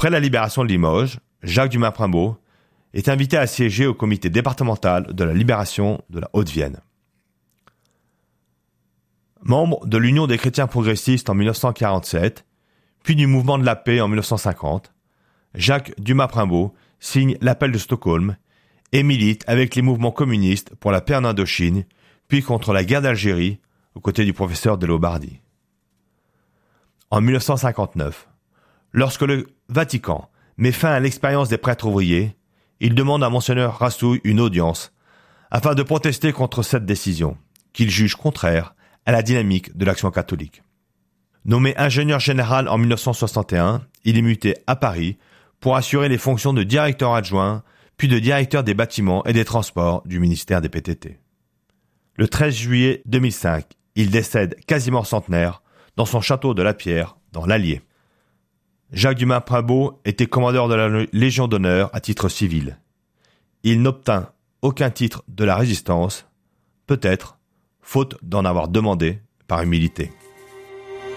Après la libération de Limoges, Jacques Dumas-Primbault est invité à siéger au comité départemental de la libération de la Haute-Vienne. Membre de l'Union des chrétiens progressistes en 1947, puis du mouvement de la paix en 1950, Jacques Dumas-Primbault signe l'appel de Stockholm et milite avec les mouvements communistes pour la paix en Indochine, puis contre la guerre d'Algérie, aux côtés du professeur de Lobardy. En 1959, lorsque le Vatican met fin à l'expérience des prêtres ouvriers, il demande à Monseigneur Rassouille une audience afin de protester contre cette décision, qu'il juge contraire à la dynamique de l'action catholique. Nommé ingénieur général en 1961, il est muté à Paris pour assurer les fonctions de directeur adjoint, puis de directeur des bâtiments et des transports du ministère des PTT. Le 13 juillet 2005, il décède quasiment centenaire dans son château de la Pierre, dans l'Allier. Jacques Dumas-Primbault était commandeur de la Légion d'honneur à titre civil. Il n'obtint aucun titre de la Résistance, peut-être faute d'en avoir demandé par humilité.